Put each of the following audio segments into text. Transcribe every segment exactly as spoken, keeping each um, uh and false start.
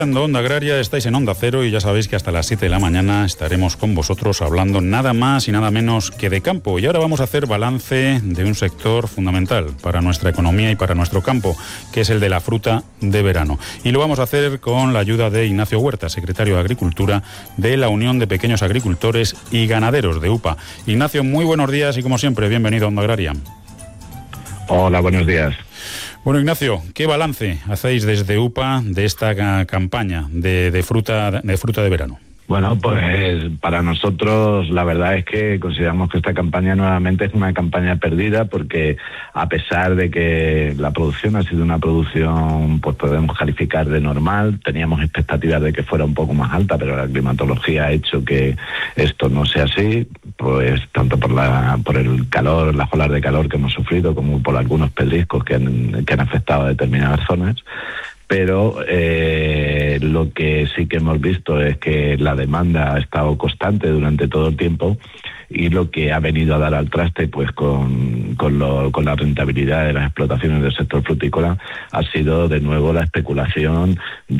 En Onda Agraria estáis en Onda Cero y ya sabéis que hasta las siete de la mañana estaremos con vosotros hablando nada más y nada menos que de campo. Y ahora vamos a hacer balance de un sector fundamental para nuestra economía y para nuestro campo, que es el de la fruta de verano. Y lo vamos a hacer con la ayuda de Ignacio Huerta, secretario de Agricultura de la Unión de Pequeños Agricultores y Ganaderos de U P A. Ignacio, muy buenos días y como siempre, bienvenido a Onda Agraria. Hola, buenos días. Bueno, Ignacio, ¿qué balance hacéis desde U P A de esta campaña de, de, fruta, de fruta de verano? Bueno, pues para nosotros la verdad es que consideramos que esta campaña nuevamente es una campaña perdida, porque a pesar de que la producción ha sido una producción, pues podemos calificar de normal, teníamos expectativas de que fuera un poco más alta, pero la climatología ha hecho que esto no sea así, pues tanto por la por el calor, las olas de calor que hemos sufrido, como por algunos pedriscos que han, que han afectado a determinadas zonas. Pero eh, lo que sí que hemos visto es que la demanda ha estado constante durante todo el tiempo, y lo que ha venido a dar al traste pues con, con, lo, con la rentabilidad de las explotaciones del sector frutícola ha sido de nuevo la especulación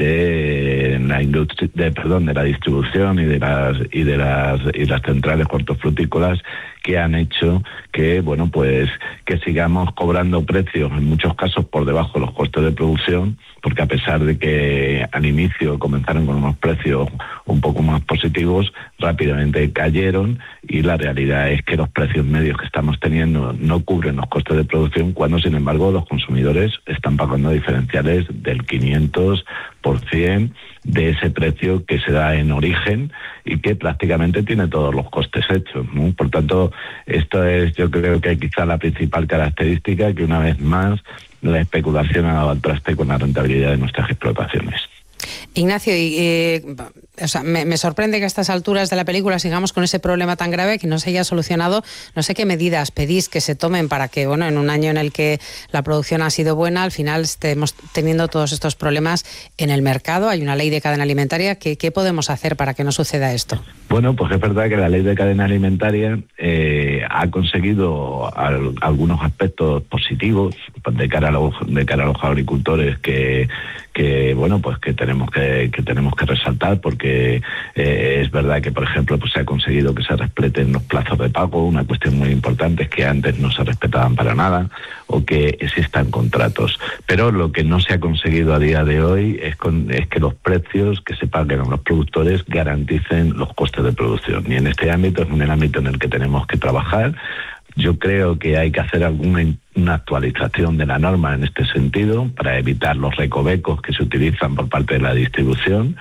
de la industria, de, perdón, de la distribución y de las y de las y las centrales hortofrutícolas, que han hecho que bueno pues que sigamos cobrando precios en muchos casos por debajo de los costes de producción, porque a pesar de que al inicio comenzaron con unos precios un poco más positivos, rápidamente cayeron, y la realidad es que los precios medios que estamos teniendo no cubren los costes de producción, cuando sin embargo los consumidores están pagando diferenciales del quinientos por ciento de ese precio que se da en origen y que prácticamente tiene todos los costes hechos, ¿no? Por tanto, esto es, yo creo que quizá la principal característica, que una vez más la especulación ha dado al traste con la rentabilidad de nuestras explotaciones. Ignacio, y, eh, o sea, me, me sorprende que a estas alturas de la película sigamos con ese problema tan grave que no se haya solucionado. No sé qué medidas pedís que se tomen para que, bueno, en un año en el que la producción ha sido buena, al final estemos teniendo todos estos problemas en el mercado. Hay una ley de cadena alimentaria. ¿Qué, qué podemos hacer para que no suceda esto? Bueno, pues es verdad que la ley de cadena alimentaria eh, ha conseguido al, algunos aspectos positivos de cara a los, de cara a los agricultores que que bueno pues que tenemos que, que tenemos que resaltar, porque eh, es verdad que por ejemplo pues se ha conseguido que se respeten los plazos de pago. Una cuestión muy importante es que antes no se respetaban para nada, o que existan contratos, pero lo que no se ha conseguido a día de hoy es, con, es que los precios que se paguen a los productores garanticen los costes de producción, y en este ámbito es en el ámbito en el que tenemos que trabajar. Yo creo que hay que hacer alguna una actualización de la norma en este sentido para evitar los recovecos que se utilizan por parte de la distribución,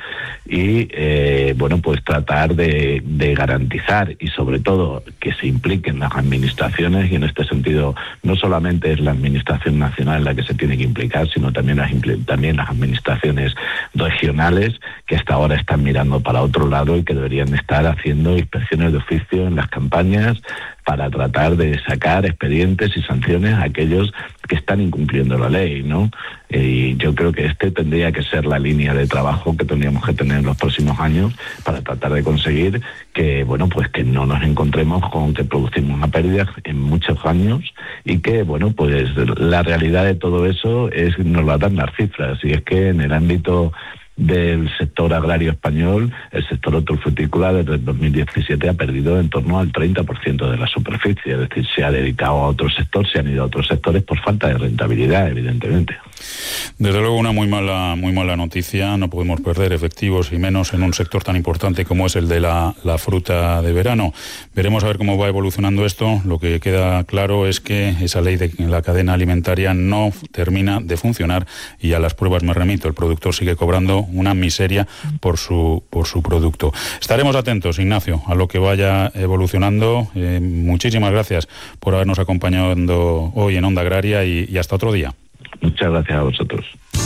y eh, bueno pues tratar de, de garantizar y sobre todo que se impliquen las administraciones, y en este sentido no solamente es la administración nacional la que se tiene que implicar, sino también las, también las administraciones regionales, que hasta ahora están mirando para otro lado y que deberían estar haciendo inspecciones de oficio en las campañas para tratar de sacar expedientes y sanciones a aquellos que están incumpliendo la ley, ¿no? Y yo creo que este tendría que ser la línea de trabajo que tendríamos que tener en los próximos años para tratar de conseguir que, bueno, pues que no nos encontremos con que producimos una pérdida en muchos años, y que, bueno, pues la realidad de todo eso es, nos lo dan las cifras, y es que en el ámbito del sector agrario español, el sector hortofrutícola desde el dos mil diecisiete ha perdido en torno al treinta por ciento de la superficie, es decir, se ha dedicado a otro sector, se han ido a otros sectores por falta de rentabilidad, evidentemente. Desde luego una muy mala muy mala noticia. No podemos perder efectivos, y menos en un sector tan importante como es el de la, la fruta de verano. Veremos a ver cómo va evolucionando esto. Lo que queda claro es que esa ley de la cadena alimentaria no termina de funcionar, y a las pruebas me remito. El productor sigue cobrando una miseria por su por su producto. Estaremos atentos, Ignacio, a lo que vaya evolucionando. Eh, muchísimas gracias por habernos acompañado hoy en Onda Agraria, y, y hasta otro día. Muchas gracias a vosotros.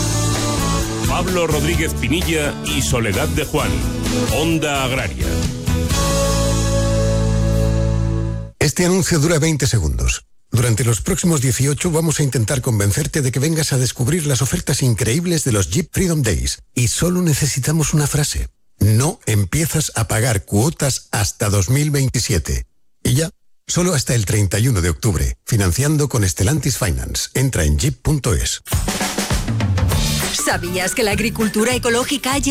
Pablo Rodríguez Pinilla y Soledad de Juan, Onda Agraria. Este anuncio dura veinte segundos. Durante los próximos dieciocho vamos a intentar convencerte de que vengas a descubrir las ofertas increíbles de los Jeep Freedom Days. Y solo necesitamos una frase. No empiezas a pagar cuotas hasta dos mil veintisiete. Y ya, solo hasta el treinta y uno de octubre. Financiando con Stellantis Finance. Entra en jeep punto es. ¿Sabías que la agricultura ecológica